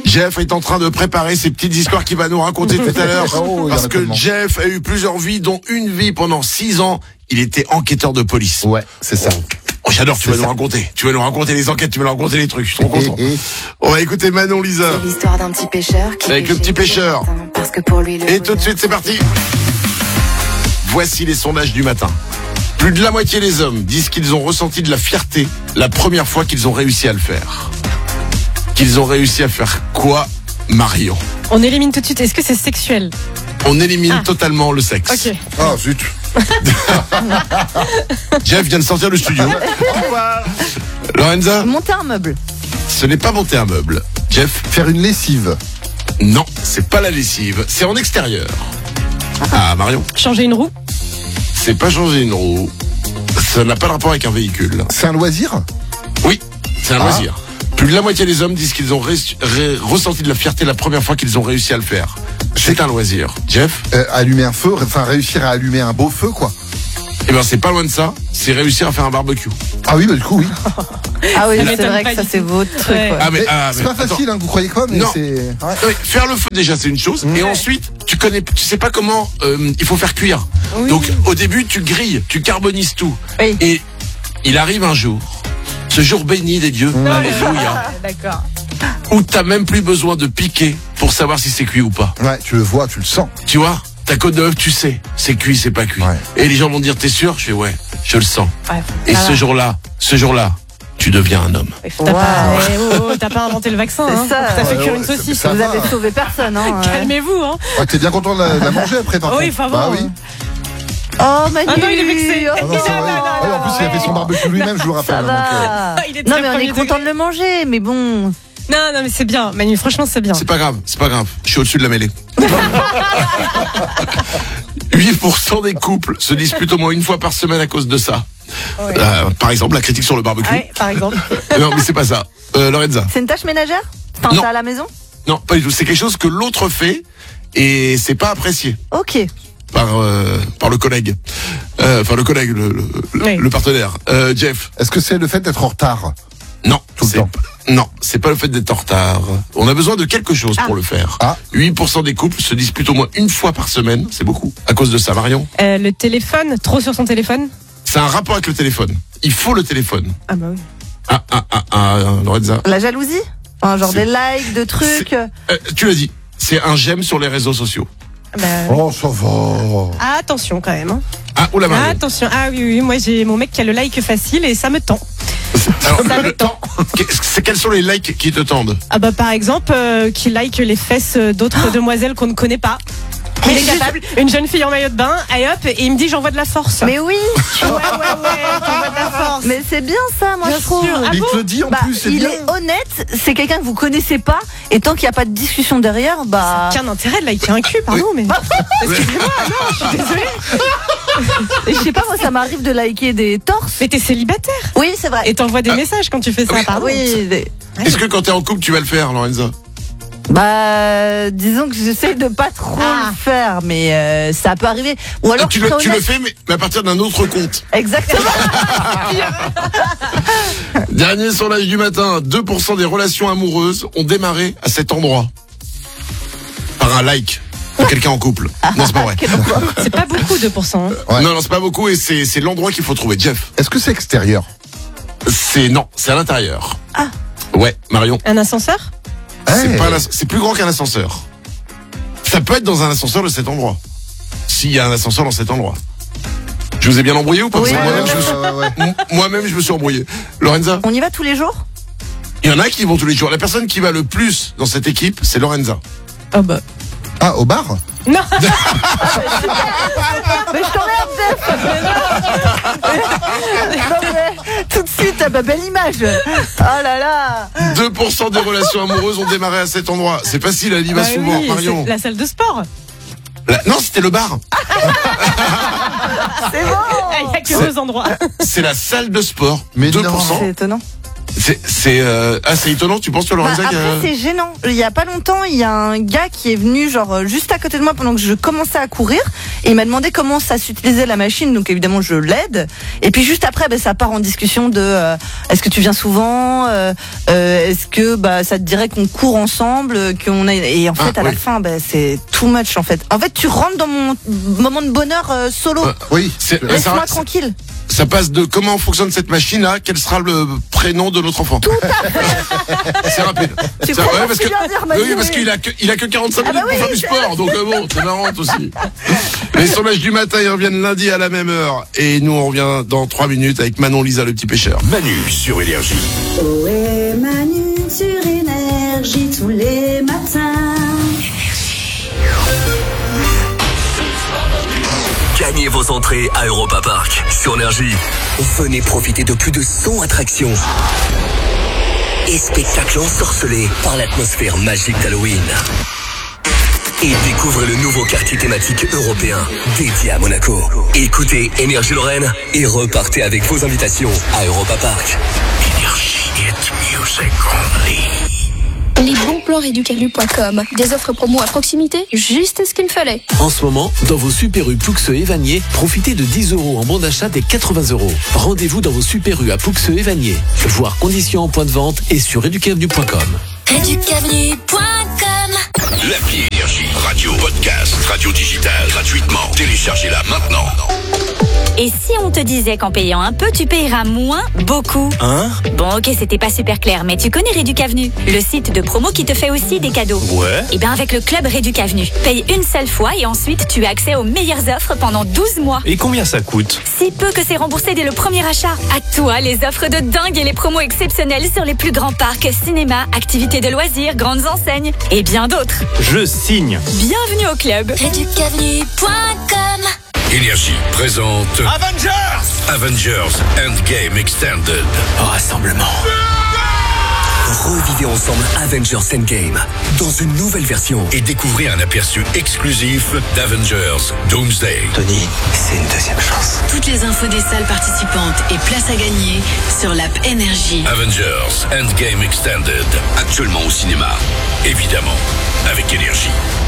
Jeff est en train de préparer ces petites histoires qu'il va nous raconter tout à l'heure. Parce que Jeff a eu plusieurs vies, dont une vie pendant 6 ans. Il était enquêteur de police. Ouais, c'est ça. Oh, j'adore, tu vas nous raconter. Tu vas nous raconter les enquêtes, tu vas nous raconter les trucs. Je suis trop content. On va écouter Manon Lisa. C'est l'histoire d'un petit pêcheur qui Avec le petit pêcheur. Parce que pour lui, Et tout de suite, c'est parti. Voici les sondages du matin. Plus de la moitié des hommes disent qu'ils ont ressenti de la fierté la première fois qu'ils ont réussi à le faire. Qu'ils ont réussi à faire quoi, Marion? On élimine tout de suite. Est-ce que c'est sexuel? On élimine totalement le sexe. Ok. Ah, zut. Jeff vient de sortir du studio. Au revoir. Lorenza, Monter un meuble. ce n'est pas monter un meuble. Jeff, Faire une lessive. non, c'est pas la lessive. C'est en extérieur. Ah, Marion, Changer une roue? c'est pas changer une roue. Ça n'a pas de rapport avec un véhicule. C'est un loisir? Oui, c'est un loisir. Plus de la moitié des hommes disent qu'ils ont ressenti de la fierté la première fois qu'ils ont réussi à le faire. C'est un loisir. Jeff? Allumer un feu, enfin réussir à allumer un beau feu, quoi. Eh ben, c'est pas loin de ça. C'est réussir à faire un barbecue. Ah oui, bah du coup, oui. Ah oui, Ça c'est m'étonne vrai pas que ça du c'est tout. votre truc. Ouais. Ouais. Ah, mais, C'est pas attends. facile, hein, vous croyez quoi, mais Non. c'est... Ouais. Oui, faire le feu déjà c'est une chose, et ensuite tu sais pas comment il faut faire cuire. Oui. Donc au début tu grilles, tu carbonises tout, Oui. et il arrive un jour, ce jour béni des dieux, alléluia, D'accord. où t'as même plus besoin de piquer pour savoir si c'est cuit ou pas. Ouais, tu le vois, tu le sens. Tu vois, ta côte de l'œuf, tu sais, c'est cuit, c'est pas cuit. Ouais. Et les gens vont dire t'es sûr? Je fais ouais, je le sens. Ouais. Et ce jour-là, tu deviens un homme. T'as pas inventé le vaccin, C'est hein. ça. T'as fait Ouais, cuire ouais, une saucisse. ça Vous va. avez sauvé personne, hein. Calmez-vous, hein. Ouais, t'es bien content de la manger après, par Oui, contre. enfin Bah bon. oui. Oh, Manu. Ah non, il est vexé. Oh, Ah non, c'est vrai. Ouais, en plus, il a fait son barbecue lui-même, je vous le rappelle. ça hein, donc, va. Il est Non, très mais on est premier content degré. de le manger, mais bon. Non, mais c'est bien. Manu, franchement, c'est bien. C'est pas grave, c'est pas grave. Je suis au-dessus de la mêlée. 8% des couples se disputent au moins une fois par semaine à cause de ça. Ouais. Par exemple, la critique sur le barbecue. Ouais, par exemple. Non, mais c'est pas ça. Lorenza. C'est une tâche ménagère? Enfin, Non. t'as à la maison? Non, pas du tout. C'est quelque chose que l'autre fait et c'est pas apprécié Ok. par le collègue. Enfin, le collègue, Oui. le partenaire. Jeff. Est-ce que c'est le fait d'être en retard? Non. Tout le c'est temps. Non, c'est pas le fait d'être en retard. On a besoin de quelque chose pour le faire. Ah. 8% des couples se disputent au moins une fois par semaine. C'est beaucoup. À cause de ça, Marion. Le téléphone, trop sur son téléphone? C'est un rapport avec le téléphone. Il faut le téléphone. Ah bah oui. Lorenza. La jalousie? Enfin, genre C'est- des likes, de trucs. Tu l'as dit. C'est un j'aime sur les réseaux sociaux. Bah, Oh, ça va. attention quand même. Hein. Ah, oula, Marion. Attention. Ah oui, moi j'ai mon mec qui a le like facile et ça me tend. Alors, Ça me tend. quels sont les likes qui te tendent? Ah bah par exemple, qui like les fesses d'autres demoiselles qu'on ne connaît pas. Il est capable. Une jeune fille en maillot de bain, et hop, et il me dit j'envoie de la force. Mais oui. ouais, t'envoies de la force. Mais c'est bien ça, moi, Bien je trouve. sûr. Ah Il bon te le dit en Bah, plus, c'est il bien. est honnête, c'est quelqu'un que vous connaissez pas, et tant qu'il n'y a pas de discussion derrière, bah. Qu'un intérêt de liker un cul, pardon, mais. Excusez-moi, non, je suis désolée. Et je sais pas, moi, ça m'arrive de liker des torses. Mais t'es célibataire. Oui, c'est vrai. Et t'envoies des messages quand tu fais ça, oui. pardon. Oui. Est-ce que quand t'es en couple, tu vas le faire, Lorenza? Bah, disons que j'essaie de pas trop le faire, mais ça peut arriver. Ou alors, Tu je le serais honnête. fais, mais à partir d'un autre compte. Exactement. Dernier sondage du matin. 2% des relations amoureuses ont démarré à cet endroit. Par un like. De quelqu'un en couple. Non, c'est pas vrai. C'est pas beaucoup, 2%. Hein. Ouais. Non, c'est pas beaucoup et c'est l'endroit qu'il faut trouver. Jeff. Est-ce que c'est extérieur? C'est à l'intérieur. Ah. Ouais, Marion. Un ascenseur? C'est plus grand qu'un ascenseur. Ça peut être dans un ascenseur de cet endroit. S'il y a un ascenseur dans cet endroit. Je vous ai bien embrouillé ou pas? Oui, Parce que ouais, moi-même, je me suis embrouillé. Lorenza? On y va tous les jours? Il y en a qui vont tous les jours. La personne qui va le plus dans cette équipe, c'est Lorenza. Oh bah. Ah, au bar? Non. Mais je t'emmerde, Jeff. Non, mais tout de suite, ah bah, belle image. Oh là là. 2% des relations amoureuses ont démarré à cet endroit. C'est facile, elle y va Bah souvent, oui, Marion. c'est la salle de sport. Non, c'était le bar. C'est bon. Il n'y a que deux endroits. C'est la salle de sport. Mais 2%. non. C'est étonnant. C'est étonnant, tu penses, toi, Lorenza? Après, c'est gênant. Il y a pas longtemps, il y a un gars qui est venu juste à côté de moi pendant que je commençais à courir et il m'a demandé comment ça s'utilisait la machine. Donc évidemment, je l'aide. Et puis juste après, ça part en discussion de est-ce que tu viens souvent, est-ce que ça te dirait qu'on court ensemble, et en fait à la fin, c'est too much en fait. En fait, tu rentres dans mon moment de bonheur solo. Oui. Laisse-moi tranquille. Ça passe de comment fonctionne cette machine-là, quel sera le prénom de notre enfant. Tout à fait. C'est rapide. Tu crois parce qu'il a que 45 minutes pour faire du sport, donc c'est marrant aussi. Les sondages du matin, ils reviennent lundi à la même heure. Et nous, on revient dans 3 minutes avec Manon Lisa, le petit pêcheur. Manu sur Énergie. Ohé Manu sur Énergie tous les matins. Gagnez vos entrées à Europa Park sur Énergie. Venez profiter de plus de 100 attractions et spectacles ensorcelés par l'atmosphère magique d'Halloween. Et découvrez le nouveau quartier thématique européen dédié à Monaco. Écoutez Énergie Lorraine et repartez avec vos invitations à Europa Park. Énergie, it's music only. Les bons plans réducavenu.com. Des offres promo à proximité, juste ce qu'il me fallait. En ce moment, dans vos Super U Pouxeux et Vanier, profitez de 10 € en bon d'achat des 80 €. Rendez-vous dans vos Super U à Pouxeux et Vanier. Voir conditions en point de vente et sur réducavenu.com. Réducavenu.com. L'appli Énergie, radio, podcast, radio digitale, gratuitement. Téléchargez-la maintenant. Et si on te disait qu'en payant un peu, tu payeras moins beaucoup? Hein? Bon, ok, c'était pas super clair, mais tu connais Réducavenu, le site de promo qui te fait aussi des cadeaux. Ouais. Et bien avec le club Réducavenu, paye une seule fois et ensuite tu as accès aux meilleures offres pendant 12 mois. Et combien ça coûte? Si peu que c'est remboursé dès le premier achat. À toi, les offres de dingue et les promos exceptionnelles sur les plus grands parcs, cinéma, activités de loisirs, grandes enseignes et bien d'autres. Je signe. Bienvenue au club. Réducavenu.com. Énergie présente Avengers Endgame Extended. Rassemblement. Revivez ensemble Avengers Endgame dans une nouvelle version et découvrez un aperçu exclusif d'Avengers Doomsday. Tony, c'est une deuxième chance. Toutes les infos des salles participantes et places à gagner sur l'app Énergie. Avengers Endgame Extended, actuellement au cinéma, évidemment avec Énergie.